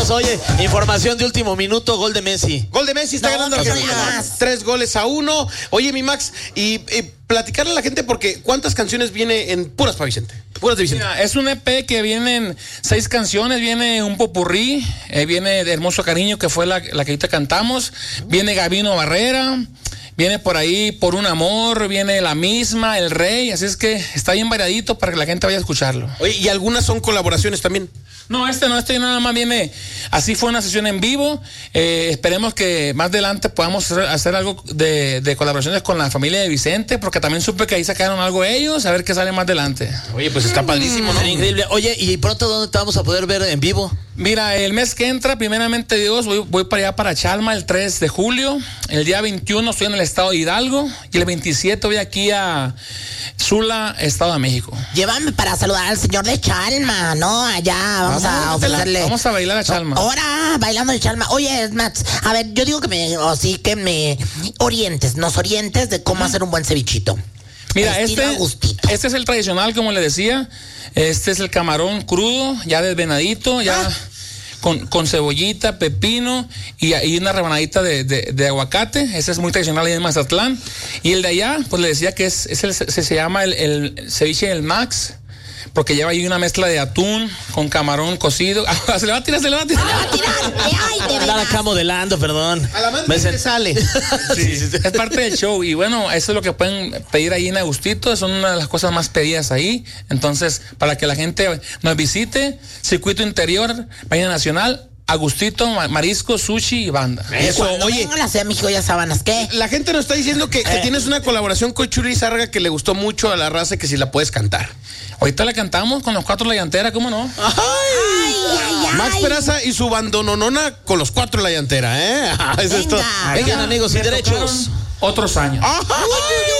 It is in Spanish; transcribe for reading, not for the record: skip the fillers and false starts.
Vámonos, oye, información de último minuto, gol de Messi. Gol de Messi, está ganando Argentina 3-1. Oye, mi Max, y platicarle a la gente porque ¿cuántas canciones viene en puras para Vicente? Puras de Vicente. Mira, es un EP que vienen 6 canciones, viene un popurrí, viene de Hermoso Cariño, que fue la que ahorita cantamos, viene Gabino Barrera, viene por ahí Por un Amor, viene La Misma, El Rey, así es que está bien variadito para que la gente vaya a escucharlo. Oye, y algunas son colaboraciones también. No, este nada más viene, así fue una sesión en vivo, esperemos que más adelante podamos hacer algo de colaboraciones con la familia de Vicente, porque también supe que ahí sacaron algo ellos, a ver qué sale más adelante. Oye, pues está padrísimo, ¿no? Increíble. Oye, ¿y pronto dónde te vamos a poder ver en vivo? Mira, el mes que entra, primeramente Dios, voy para allá para Chalma el 3 de julio, el día 21 estoy en el estado de Hidalgo, y el 27 voy aquí a Sula, Estado de México. Llévame para saludar al señor de Chalma, ¿no? Allá vamos a ofrecerle. Vamos a bailar a Chalma. Ahora, bailando de Chalma. Oye, Max, a ver, yo digo que me nos orientes de cómo hacer un buen cevichito. Mira, este es el tradicional, como le decía. Este es el camarón crudo, ya desvenadito, ya con cebollita, pepino y una rebanadita de aguacate. Ese es muy tradicional ahí en Mazatlán. Y el de allá, pues le decía que se llama el ceviche del Max, porque lleva ahí una mezcla de atún con camarón cocido. Se le va a tirar. Ay, la acá modelando, perdón. A la madre se sale. Sí. Es parte del show. Y bueno, eso es lo que pueden pedir ahí en Agustito. Son una de las cosas más pedidas ahí. Entonces, para que la gente nos visite, Circuito Interior, Bahía Nacional, Agustito, marisco, sushi y banda. Eso, oye. Vengo a la Ciudad de México, ya sabanas, ¿qué? La gente nos está diciendo que tienes una colaboración con Churi Zárraga que le gustó mucho a la raza, que si la puedes cantar. Ahorita la cantamos con los 4 La Llantera, ¿cómo no? Ay. Max Peraza y su bandononona con los 4 La Llantera, ¿eh? Es esto. Vengan, amigos, sin derechos. Otros años. ¡Ay!